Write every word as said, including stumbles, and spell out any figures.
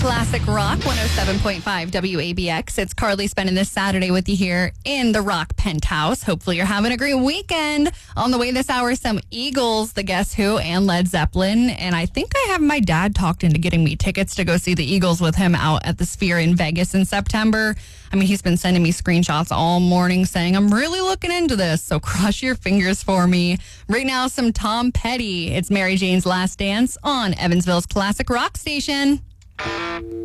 Classic Rock one oh seven point five W A B X. It's Carly spending this Saturday with you here in the Rock Penthouse. Hopefully you're having a great weekend. On the way this hour, some Eagles, the Guess Who, and Led Zeppelin. And I think I have my dad talked into getting me tickets to go see the Eagles with him out at the Sphere in Vegas in September. I mean, he's been sending me screenshots all morning saying, I'm really looking into this, so cross your fingers for me. Right now, some Tom Petty. It's Mary Jane's Last Dance on Evansville's Classic Rock Station.